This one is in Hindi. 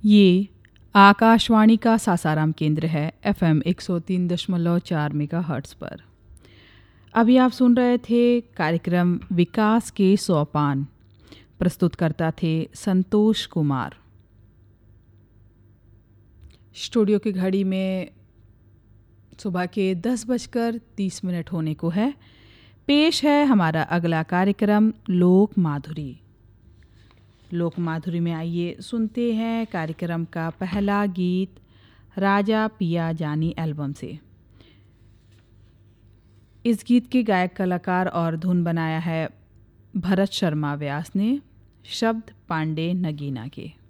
ये आकाशवाणी का सासाराम केंद्र है FM 103.4 मेगाहर्ट्ज़ पर। अभी आप सुन रहे थे कार्यक्रम विकास के सोपान। प्रस्तुतकर्ता थे संतोष कुमार। स्टूडियो की घड़ी में सुबह के 10:30 होने को है। पेश है हमारा अगला कार्यक्रम लोक माधुरी। लोक माधुरी में आइए सुनते हैं कार्यक्रम का पहला गीत राजा पिया जानी एल्बम से। इस गीत के गायक कलाकार और धुन बनाया है भरत शर्मा व्यास ने, शब्द पांडे नगीना के।